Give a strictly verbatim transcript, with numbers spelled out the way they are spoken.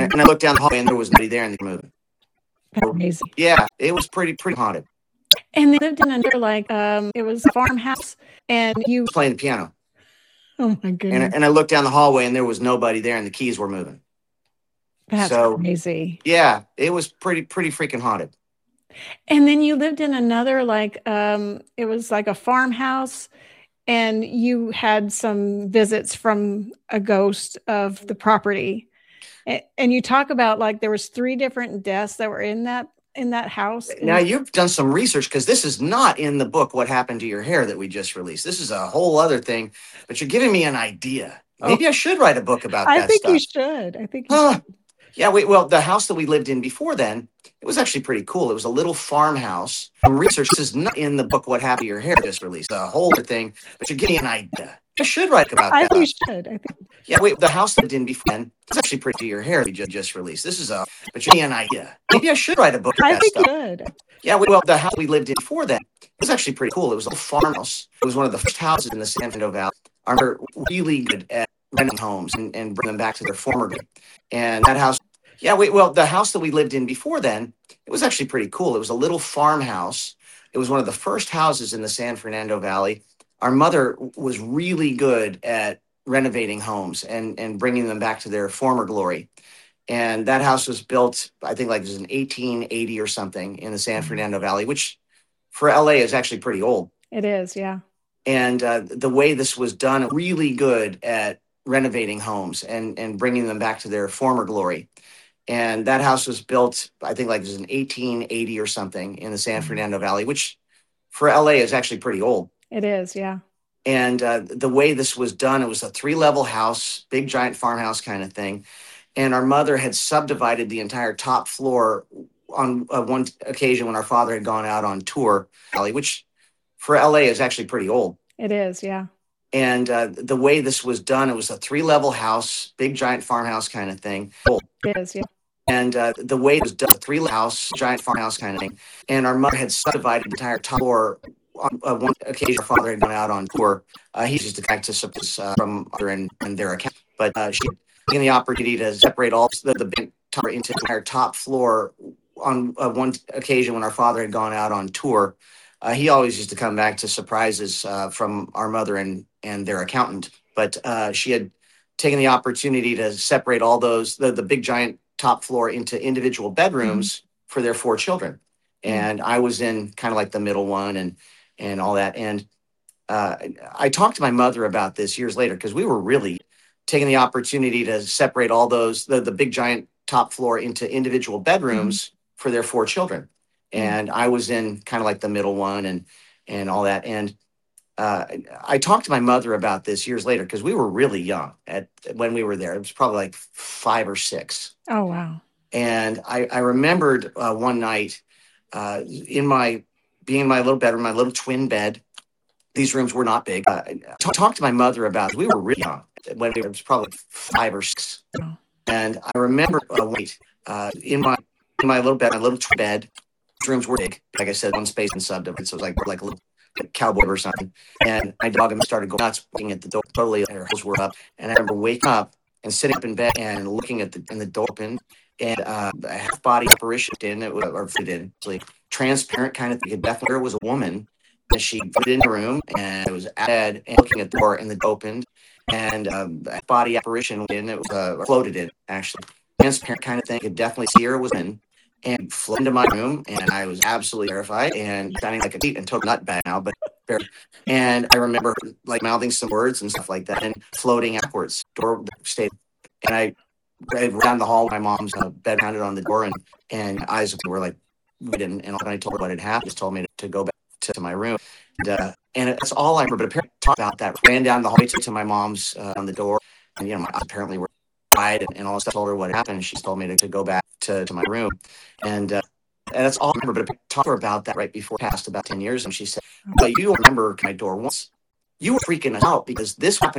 and, and I looked down the hallway and there was nobody there in the movie. That's amazing. Yeah, it was pretty pretty haunted. And they lived in under like um, it was a farmhouse, and you I was playing the piano. Oh my goodness! And, and I looked down the hallway and there was nobody there and the keys were moving. That's so, crazy. Yeah, it was pretty pretty freaking haunted. And then you lived in another like um, it was like a farmhouse, and you had some visits from a ghost of the property. And you talk about like there was three different deaths that were in that in that house. Now you've done some research, because this is not in the book What Happened to Your Hair that we just released. This is a whole other thing, but you're giving me an idea. Maybe oh. I should write a book about I that think stuff. you should. I think you uh, should. Yeah, wait, well, the house that we lived in before then, it was actually pretty cool. It was a little farmhouse. Some research is not in the book What Happened to Your Hair just released. A whole other thing, but you're giving me an idea. I should write about I that. think you should. I think. Yeah, wait, the house that I lived in before then, it's actually pretty to your hair we just, just released. This is a, but you an idea. Maybe I should write a book about I that think stuff. you should. Yeah, wait, well, the house we lived in before then, it was actually pretty cool. It was a little farmhouse. It was one of the first houses in the San Fernando Valley. Are really good at renting homes and, and bring them back to their former good. And that house, yeah, wait, well, the house that we lived in before then, it was actually pretty cool. It was a little farmhouse. It was one of the first houses in the San Fernando Valley. Our mother was really good at renovating homes and, and bringing them back to their former glory. And that house was built, I think like it was in eighteen eighty or something in the San Fernando Valley, which for L A is actually pretty old. It is, yeah. And uh, the way this was done, really good at renovating homes and, and bringing them back to their former glory. And that house was built, I think like it was in eighteen eighty or something in the San Fernando Valley, which for L A is actually pretty old. It is, yeah. And uh, the way this was done, it was a three-level house, big giant farmhouse kind of thing. And our mother had subdivided the entire top floor on uh, one occasion when our father had gone out on tour, which for L A is actually pretty old. It is, yeah. And uh, the way this was done, it was a three-level house, big giant farmhouse kind of thing. It is, yeah. And uh, the way it was done, three house, giant farmhouse kind of thing. And our mother had subdivided the entire top floor. On uh, one occasion, our father had gone out on tour. Uh, he used to back to support uh, from other and, and their account. But uh, she had taken the opportunity to separate all the, the big top into the entire top floor. On uh, one occasion, when our father had gone out on tour, uh, he always used to come back to surprises uh, from our mother and, and their accountant. But uh, she had taken the opportunity to separate all those, the, the big giant top floor into individual bedrooms mm-hmm. for their four children. And mm-hmm. I was in kind of like the middle one and and all that. And uh, I talked to my mother about this years later, because we were really taking the opportunity to separate all those, the, the big giant top floor into individual bedrooms mm-hmm. for their four children. And mm-hmm. I was in kind of like the middle one and and all that. And uh, I talked to my mother about this years later, because we were really young at when we were there. It was probably like five or six. Oh, wow. And I, I remembered uh, one night uh, in my, being in my little bedroom, my little twin bed. These rooms were not big. Uh, I t- talked to my mother about it. We were really young when we were, it was probably five or six. Oh. And I remember uh, one night uh, in my in my little bed, my little twin bed. These rooms were big. Like I said, one space and subdivided. So it was like like a little like cowboy or something. And my dog and me started going nuts, looking at the door. Totally, their holes were up. And I remember waking up and sitting up in bed and looking at the and the door open. And uh, a half body apparition in it, or fit in, like transparent kind of thing. It definitely was a woman. And she put it in the room, and it was at bed and looking at the door, and the door opened, and um, a body apparition in it was uh, floated in actually transparent kind of thing. Could definitely see her was in, and flew into my room, and I was absolutely terrified and sounding like a beat and took nut bad now, but very. And I remember like mouthing some words and stuff like that, and floating upwards. Door stayed, and I. I ran down the hall. My mom's uh, bed pounded on the door, and and eyes were like, and, and when I told her what had happened, just told me to, to go back to, to my room, and, uh, and that's all I remember. But apparently, talked about that. Ran down the hallway to, to my mom's uh, on the door, and you know, my eyes apparently were wide, and, and all this. I told her what happened. And she told me to, to go back to, to my room, and uh, and that's all I remember. But I talked to her about that right before it passed about ten years, and she said, "But you don't remember my door once. You were freaking us out because this happened."